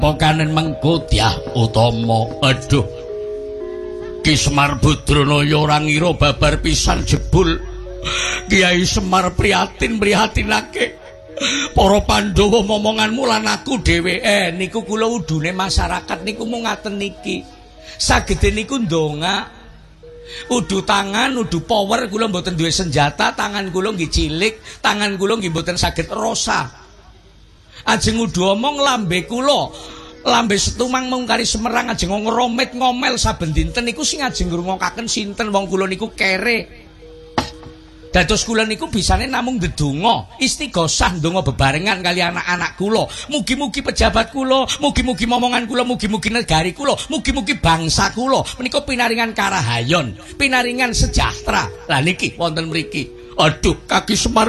pokanen mengko Dyah Utama. Aduh. Ki Semar Badranaya ora ngira babar pisan jebul. Kiai Semar prihatinake. Para Pandhawa momonganmu lan aku dhewe niku kula udune masyarakat niku mung ngaten niki. Sagede niku ndonga. Udu tangan, udu power kula mboten duwe senjata, tangan kula nggih cilik, tangan kula nggih mboten saged rosa. Ajeng udu omong lambe kula, lambe setumang mungkari Semerang ajeng ngromet ngomel saben dinten niku sing ajeng ngrungokaken sinten wong kula niku kere. Dados kula niku bisane namung ndedonga, istighosah ndonga bebarengan kali anak-anak kula. Mugi-mugi pejabat kula, mugi-mugi momongan kula, mugi-mugi negari kula, mugi-mugi bangsa kula menika pinaringan karahayon, pinaringan sejahtera. Lah niki wonten mriki. Aduh, kaki Semar